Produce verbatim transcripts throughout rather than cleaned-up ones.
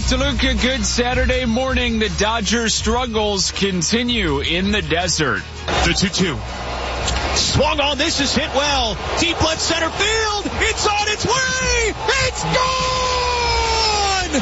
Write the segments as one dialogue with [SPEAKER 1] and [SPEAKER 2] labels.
[SPEAKER 1] DeLuca, good Saturday morning. The Dodgers' struggles continue in the desert.
[SPEAKER 2] The two two. Swung on, this is hit well. Deep left center field. It's on its way. It's gone!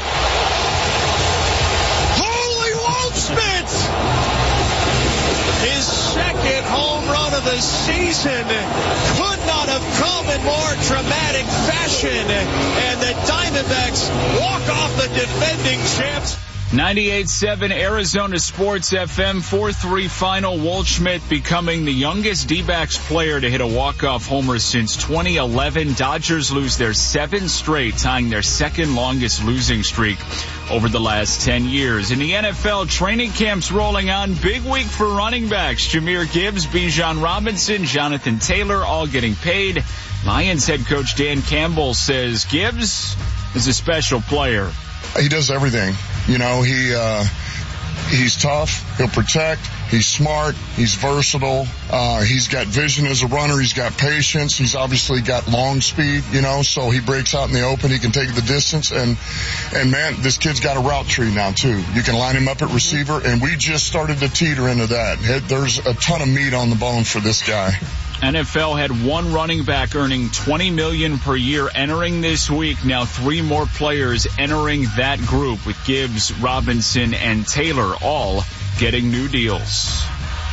[SPEAKER 2] Holy Waldschmidt! His second home run of the season could not have come in more dramatic fashion. And the Diamondbacks walk off the defending champs.
[SPEAKER 1] ninety-eight point seven Arizona Sports F M, four three final. Waldschmidt becoming the youngest D-backs player to hit a walk-off homer since twenty eleven. Dodgers lose their seventh straight, tying their second longest losing streak over the last ten years. In the N F L, training camps rolling on. Big week for running backs. Jahmyr Gibbs, Bijan Robinson, Jonathan Taylor all getting paid. Lions head coach Dan Campbell says Gibbs is a special player.
[SPEAKER 3] He does everything. You know, he, uh, he's tough. He'll protect. He's smart. He's versatile. Uh, he's got vision as a runner. He's got patience. He's obviously got long speed, you know, so he breaks out in the open. He can take the distance. And, and man, this kid's got a route tree now too. You can line him up at receiver, and we just started to teeter into that. There's a ton of meat on the bone for this guy.
[SPEAKER 1] N F L had one running back earning twenty million dollars per year entering this week. Now three more players entering that group, with Gibbs, Robinson, and Taylor all getting new deals.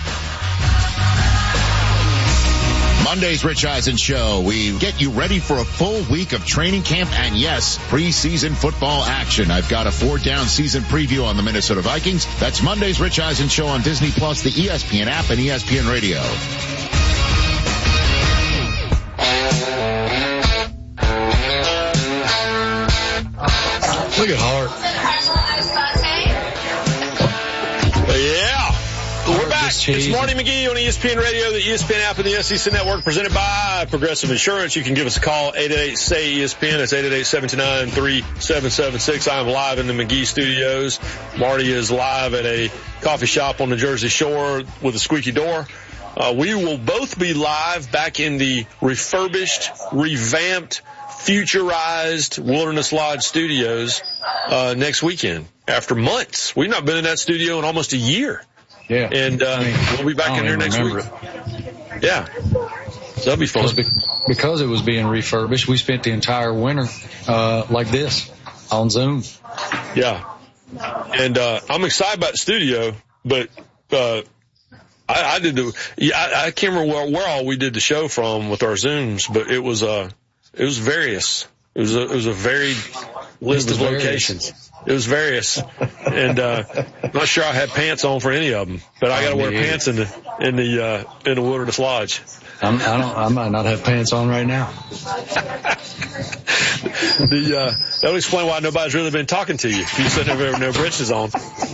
[SPEAKER 4] Monday's Rich Eisen Show. We get you ready for a full week of training camp and, yes, preseason football action. I've got a four-down season preview on the Minnesota Vikings. That's Monday's Rich Eisen Show on Disney Plus, the E S P N app, and E S P N Radio.
[SPEAKER 5] Look at Hart.
[SPEAKER 6] Yeah. We're back. It's Marty McGee on E S P N Radio, the E S P N app, and the S E C Network, presented by Progressive Insurance. You can give us a call, eight eight eight, S A Y, E S P N. That's eight eight eight, seven two nine, three seven seven six. I am live in the McGee studios. Marty is live at a coffee shop on the Jersey Shore with a squeaky door. Uh, we will both be live back in the refurbished, revamped, futurized Wilderness Lodge studios uh next weekend. After months, we've not been in that studio in almost a year.
[SPEAKER 5] Yeah,
[SPEAKER 6] and uh
[SPEAKER 5] I mean,
[SPEAKER 6] we'll be back in here next week. It. Yeah, so that'll be fun.
[SPEAKER 5] Because it was being refurbished, we spent the entire winter uh like this on Zoom.
[SPEAKER 6] Yeah, and uh I'm excited about the studio, but uh I, I did the yeah I, I can't remember where, where all we did the show from with our Zooms, but it was uh It was various. It was a, it was a varied list of locations. Various. It was various. And, uh, I'm not sure I had pants on for any of them, but I gotta wear pants in the, in the, uh, in the Wilderness Lodge.
[SPEAKER 5] I'm, I don't, I might not have pants on right now.
[SPEAKER 6] the, uh, that'll explain why nobody's really been talking to you. You sitting there with no breeches on.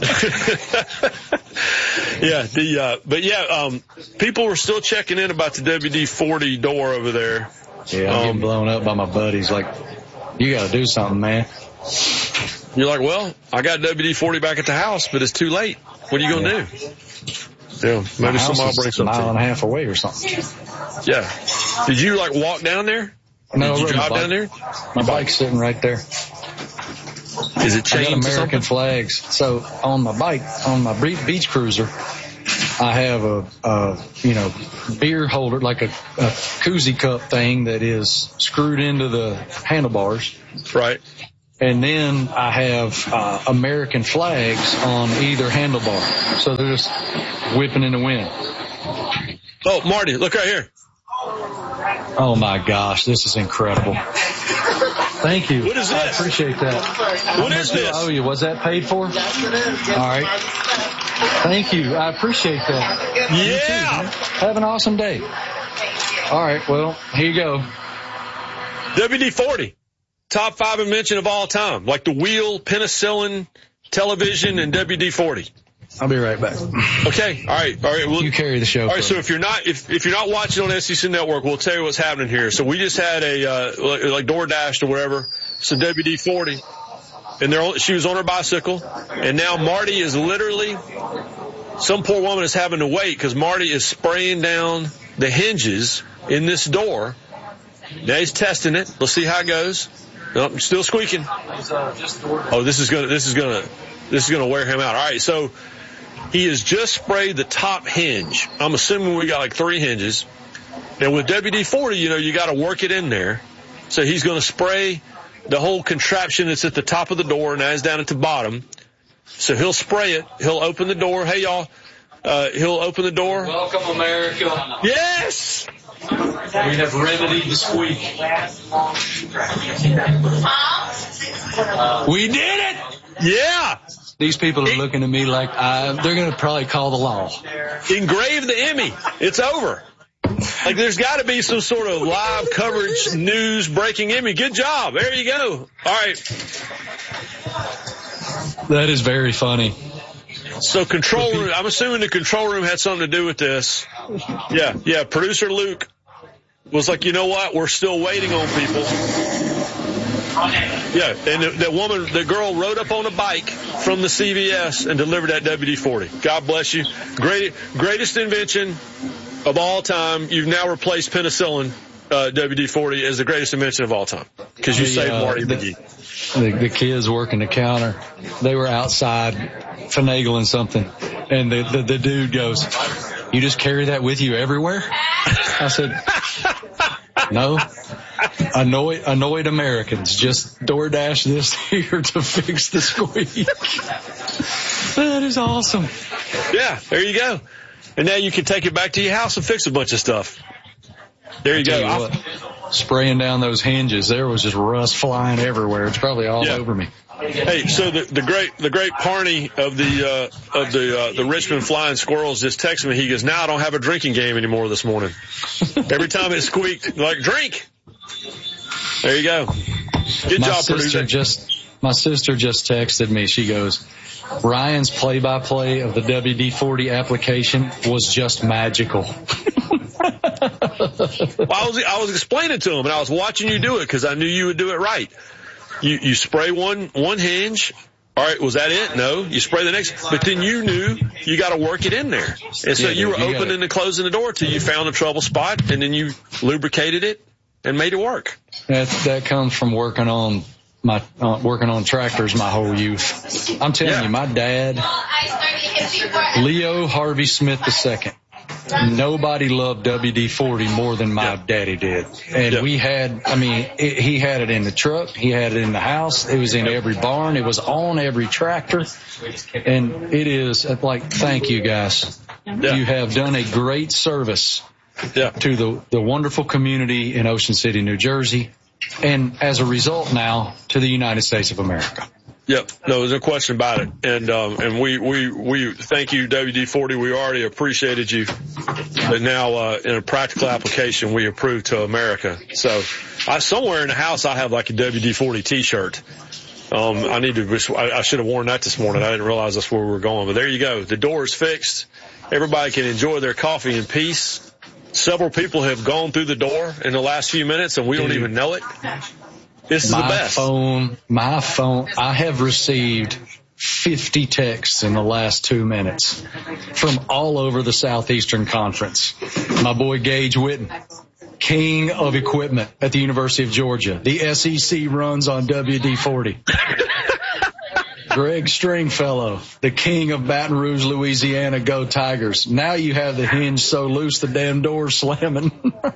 [SPEAKER 6] yeah, the, uh, but yeah, um, people were still checking in about the W D forty door over there.
[SPEAKER 5] Yeah, I'm um, getting blown up by my buddies. Like, you got to do something, man.
[SPEAKER 6] You're like, well, I got W D forty back at the house, but it's too late. What are you going to
[SPEAKER 5] yeah.
[SPEAKER 6] do? Yeah, maybe somebody will bring something.
[SPEAKER 5] A mile and a half away or something.
[SPEAKER 6] Yeah. Did you, like, walk down there?
[SPEAKER 5] No,
[SPEAKER 6] Did you drive
[SPEAKER 5] bike,
[SPEAKER 6] down there?
[SPEAKER 5] My bike's sitting right there.
[SPEAKER 6] Is it chained
[SPEAKER 5] I got
[SPEAKER 6] to
[SPEAKER 5] American
[SPEAKER 6] something?
[SPEAKER 5] flags. So on my bike, on my beach cruiser, I have a, a, you know, beer holder, like a, a koozie cup thing that is screwed into the handlebars.
[SPEAKER 6] Right.
[SPEAKER 5] And then I have uh, American flags on either handlebar. So they're just whipping in the wind.
[SPEAKER 6] Oh, Marty, look right here.
[SPEAKER 5] Oh, my gosh. This is incredible. Thank you.
[SPEAKER 6] What is this?
[SPEAKER 5] I appreciate that.
[SPEAKER 6] What is this?
[SPEAKER 5] Oh, you was that paid for? All right. Thank you. I appreciate that.
[SPEAKER 6] Yeah.
[SPEAKER 5] You too, have an awesome day. All right. Well, here you go.
[SPEAKER 6] W D forty. Top five invention of all time. Like the wheel, penicillin, television, and W D forty.
[SPEAKER 5] I'll be right back.
[SPEAKER 6] Okay. All right. All right. We'll,
[SPEAKER 5] you carry the show.
[SPEAKER 6] All right. So if you're not, if, if you're not watching on S E C Network, we'll tell you what's happening here. So we just had a, uh, like, like DoorDash or whatever. So W D forty. And they're, she was on her bicycle. And now Marty is literally, some poor woman is having to wait because Marty is spraying down the hinges in this door. Now he's testing it. Let's see how it goes. Nope, still squeaking. Oh, this is gonna, this is gonna, this is gonna wear him out. All right, so he has just sprayed the top hinge. I'm assuming we got like three hinges. And with W D forty, you know, you got to work it in there. So he's going to spray the whole contraption that's at the top of the door and that's down at the bottom. So he'll spray it. He'll open the door. Hey, y'all. Uh, he'll open the door.
[SPEAKER 5] Welcome, America.
[SPEAKER 6] Yes!
[SPEAKER 5] We have remedied the squeak.
[SPEAKER 6] We did it! Yeah!
[SPEAKER 5] These people are looking at me like I, they're going to probably call the law.
[SPEAKER 6] Engrave the Emmy. It's over. Like, there's got to be some sort of live coverage, news, breaking Emmy. Good job. There you go. All right.
[SPEAKER 5] That is very funny.
[SPEAKER 6] So control room, I'm assuming the control room had something to do with this. Yeah, yeah. Producer Luke was like, you know what? We're still waiting on people. Yeah, and the, the woman, the girl rode up on a bike from the C V S and delivered that W D forty. God bless you. Great, greatest invention of all time. You've now replaced penicillin, uh, W D forty as the greatest invention of all time because you the, saved uh, Marty
[SPEAKER 5] the,
[SPEAKER 6] McGee.
[SPEAKER 5] The, the kids working the counter, they were outside finagling something, and the, the, the dude goes, "You just carry that with you everywhere?" I said, "No. Annoyed, annoyed Americans just DoorDash this here to fix the squeak." That is awesome.
[SPEAKER 6] Yeah, there you go. And now you can take it back to your house and fix a bunch of stuff. There you go.
[SPEAKER 5] You what, spraying down those hinges, there was just rust flying everywhere. It's probably all yeah. over me.
[SPEAKER 6] Hey, so the, the great the great Parney of the uh, of the uh, the Richmond Flying Squirrels just texted me. He goes, "Now I don't have a drinking game anymore this morning. Every time it squeaked, like drink." There you go. Good
[SPEAKER 5] my
[SPEAKER 6] job,
[SPEAKER 5] sister
[SPEAKER 6] producer.
[SPEAKER 5] Just my sister just texted me. She goes, "Ryan's play-by-play of the W D forty application was just magical."
[SPEAKER 6] Well, I was I was explaining to him, and I was watching you do it because I knew you would do it right. You you spray one one hinge. All right, was that it? No. You spray the next, but then you knew you got to work it in there, and so yeah, you were you opening and closing the door till you found a trouble spot, and then you lubricated it and made it work.
[SPEAKER 5] That that comes from working on my uh, working on tractors my whole youth. I'm telling yeah. you, my dad, Leo Harvey Smith the Second. Nobody loved W D forty more than my yep. daddy did. And yep. we had, I mean, it, he had it in the truck. He had it in the house. It was in every barn. It was on every tractor. And it is like, thank you guys. Yeah. You have done a great service yeah. to the, the wonderful community in Ocean City, New Jersey. And as a result now to the United States of America.
[SPEAKER 6] Yep. No, there's no question about it. And, um, and we, we, we thank you, W D forty. We already appreciated you. But now, uh, in a practical application, we approve to America. So I, somewhere in the house, I have like a W D forty t-shirt. Um, I need to, I, I should have worn that this morning. I didn't realize that's where we were going, but there you go. The door is fixed. Everybody can enjoy their coffee in peace. Several people have gone through the door in the last few minutes and we don't even know it. This is
[SPEAKER 5] my
[SPEAKER 6] the best.
[SPEAKER 5] phone, my phone, I have received fifty texts in the last two minutes from all over the Southeastern Conference. My boy Gage Witten, king of equipment at the University of Georgia. The S E C runs on W D forty. Greg Stringfellow, the king of Baton Rouge, Louisiana. Go Tigers. Now you have the hinge so loose the damn door's slamming.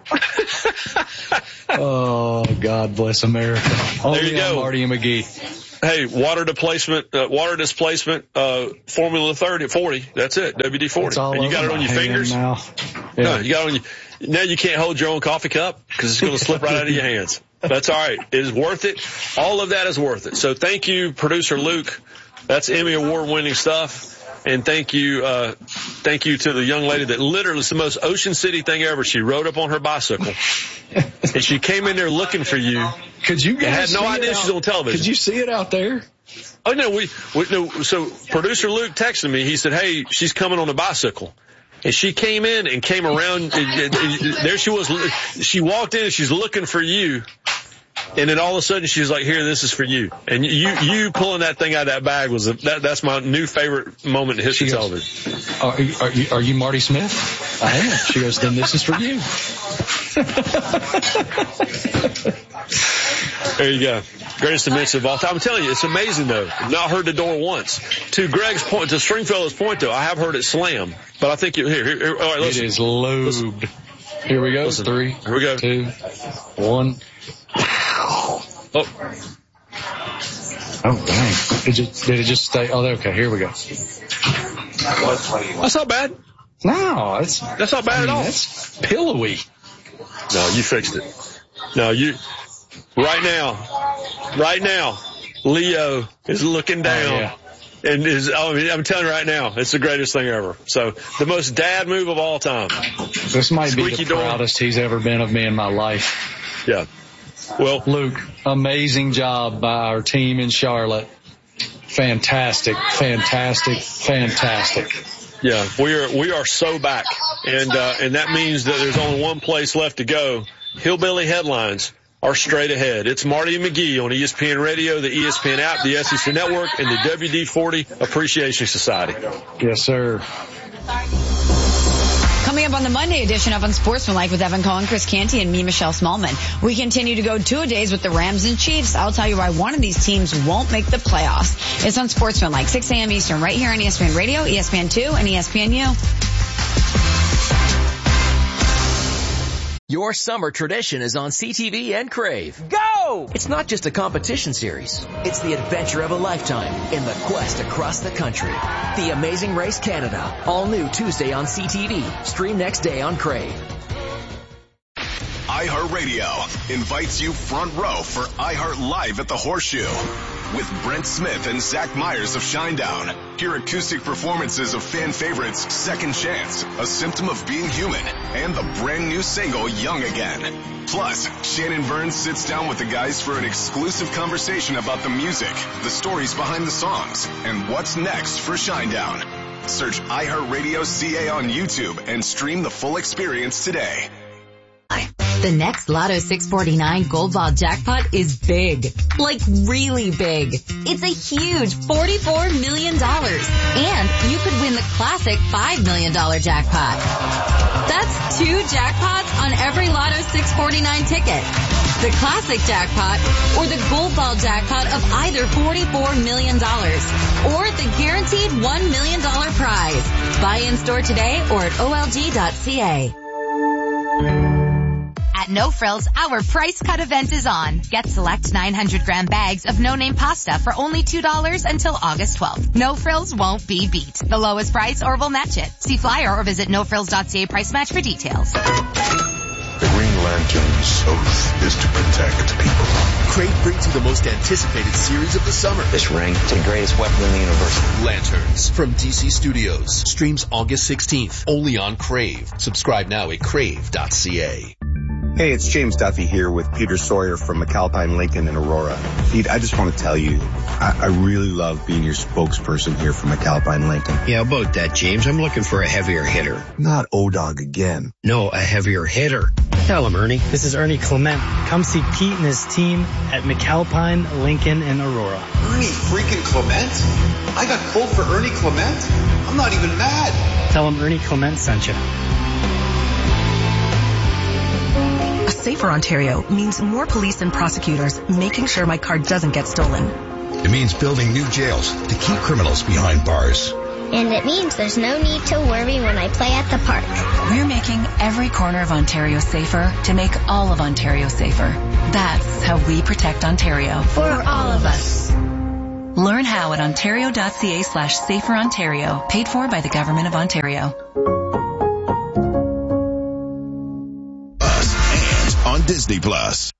[SPEAKER 5] Oh, God bless America. Only
[SPEAKER 6] there you go.
[SPEAKER 5] Marty and McGee.
[SPEAKER 6] Hey, water displacement, uh, water displacement, uh, Formula thirty, forty. That's it. W D forty.
[SPEAKER 5] And
[SPEAKER 6] you got it on your fingers.
[SPEAKER 5] Now.
[SPEAKER 6] Yeah. No, you got it on your, now you can't hold your own coffee cup because it's going to slip right out of your hands. That's all right. It is worth it. All of that is worth it. So thank you, producer Luke. That's Emmy award winning stuff. And thank you, uh, thank you to the young lady that literally, it's the most Ocean City thing ever. She rode up on her bicycle and she came in there looking for you.
[SPEAKER 5] Could you guys
[SPEAKER 6] had no idea she's on television.
[SPEAKER 5] Could you see it out there?
[SPEAKER 6] Oh no, we, we no, so producer Luke texted me. He said, "Hey, she's coming on a bicycle." And she came in and came around. And there she was. She walked in and she's looking for you. And then all of a sudden she's like, "Here, this is for you." And you, you pulling that thing out of that bag was a, that, that's my new favorite moment in history television.
[SPEAKER 5] Are you, are you, are you Marty Smith? I am. She goes, "Then this is for you."
[SPEAKER 6] There you go. Greatest invention of all time. I'm telling you, it's amazing, though. I've not heard the door once. To Greg's point, to Stringfellow's point, though, I have heard it slam. But I think you, here, here, here all right, listen.
[SPEAKER 5] It is lubed. Listen. Here we go.
[SPEAKER 6] Listen.
[SPEAKER 5] Three.
[SPEAKER 6] Here we go.
[SPEAKER 5] Two. One.
[SPEAKER 6] Oh.
[SPEAKER 5] Oh, dang. It just, did it just stay? Oh, okay. Here we go.
[SPEAKER 6] That's not bad.
[SPEAKER 5] No, that's,
[SPEAKER 6] that's not bad I mean, at all.
[SPEAKER 5] That's pillowy.
[SPEAKER 6] No, you fixed it. No, you, right now, right now, Leo is looking down.
[SPEAKER 5] Oh, yeah.
[SPEAKER 6] And is, I mean, I'm telling you right now, it's the greatest thing ever. So, the most dad move of all time.
[SPEAKER 5] This might
[SPEAKER 6] Squeaky
[SPEAKER 5] be the
[SPEAKER 6] door.
[SPEAKER 5] proudest he's ever been of me in my life.
[SPEAKER 6] Yeah. Well,
[SPEAKER 5] Luke, amazing job by our team in Charlotte. Fantastic, fantastic, fantastic.
[SPEAKER 6] Yeah, we are, we are so back. And, uh, and that means that there's only one place left to go. Hillbilly Headlines are straight ahead. It's Marty and McGee on E S P N Radio, the E S P N app, the S E C Network, and the W D forty Appreciation Society.
[SPEAKER 5] Yes, sir.
[SPEAKER 7] Coming up on the Monday edition of Unsportsmanlike with Evan Cohen, Chris Canty, and me, Michelle Smallman. We continue to go two-a-days with the Rams and Chiefs. I'll tell you why one of these teams won't make the playoffs. It's Unsportsmanlike, six a.m. Eastern, right here on E S P N Radio, E S P N two, and E S P N U.
[SPEAKER 8] Your summer tradition is on C T V and Crave. Go! It's not just a competition series. It's the adventure of a lifetime in the quest across the country. The Amazing Race Canada. All new Tuesday on C T V. Stream next day on Crave.
[SPEAKER 9] iHeartRadio invites you front row for iHeart Live at the Horseshoe with Brent Smith and Zach Myers of Shinedown. Hear acoustic performances of fan favorites Second Chance, A Symptom of Being Human, and the brand new single Young Again. Plus, Shannon Burns sits down with the guys for an exclusive conversation about the music, the stories behind the songs, and what's next for Shinedown. Search iHeartRadio C A on YouTube and stream the full experience today.
[SPEAKER 10] The next Lotto six forty-nine Gold Ball jackpot is big. Like really big. It's a huge forty-four million dollars. And you could win the classic five million dollars jackpot. That's two jackpots on every Lotto six forty-nine ticket. The classic jackpot or the Gold Ball jackpot of either forty-four million dollars or the guaranteed one million dollars prize. Buy in store today or at O L G dot C A.
[SPEAKER 11] At No Frills, our price cut event is on. Get select nine hundred gram bags of no-name pasta for only two dollars until August twelfth. No Frills won't be beat. The lowest price or we'll match it. See flyer or visit no frills dot c a price match for details.
[SPEAKER 12] The Green Lantern's oath is to protect people.
[SPEAKER 13] Crave brings you the most anticipated series of the summer.
[SPEAKER 14] This ring is the greatest weapon in the universe.
[SPEAKER 13] Lanterns from D C Studios. Streams August sixteenth. Only on Crave. Subscribe now at crave dot c a.
[SPEAKER 15] Hey, it's James Duffy here with Peter Sawyer from McAlpine Lincoln in Aurora. Pete, I just want to tell you, I, I really love being your spokesperson here for McAlpine Lincoln.
[SPEAKER 16] Yeah, about that, James. I'm looking for a heavier hitter.
[SPEAKER 15] Not O-Dog again.
[SPEAKER 16] No, a heavier hitter. Tell him, Ernie.
[SPEAKER 17] This is Ernie Clement. Come see Pete and his team at McAlpine Lincoln in Aurora.
[SPEAKER 18] Ernie freaking Clement? I got pulled for Ernie Clement? I'm not even mad.
[SPEAKER 17] Tell him Ernie Clement sent you.
[SPEAKER 19] A safer Ontario means more police and prosecutors making sure my car doesn't get stolen.
[SPEAKER 12] It means building new jails to keep criminals behind bars.
[SPEAKER 20] And it means there's no need to worry when I play at the park.
[SPEAKER 19] We're making every corner of Ontario safer to make all of Ontario safer. That's how we protect Ontario.
[SPEAKER 20] For all of us.
[SPEAKER 19] Learn how at ontario dot c a slash safer Ontario. Paid for by the Government of Ontario.
[SPEAKER 9] On Disney Plus.